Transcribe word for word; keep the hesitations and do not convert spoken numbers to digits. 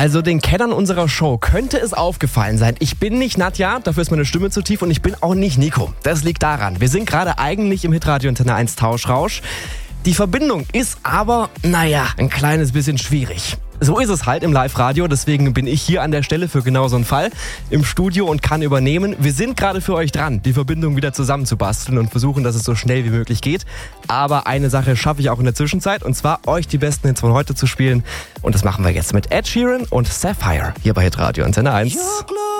Also den Kennern unserer Show könnte es aufgefallen sein. Ich bin nicht Nadja, dafür ist meine Stimme zu tief, und ich bin auch nicht Nico. Das liegt daran, wir sind gerade eigentlich im Hitradio Antenne eins Tauschrausch. Die Verbindung ist aber, naja, ein kleines bisschen schwierig. So ist es halt im Live-Radio, deswegen bin ich hier an der Stelle für genau so einen Fall im Studio und kann übernehmen. Wir sind gerade für euch dran, die Verbindung wieder zusammenzubasteln und versuchen, dass es so schnell wie möglich geht. Aber eine Sache schaffe ich auch in der Zwischenzeit, und zwar euch die besten Hits von heute zu spielen. Und das machen wir jetzt mit Ed Sheeran und Sapphire hier bei Hitradio Antenne eins.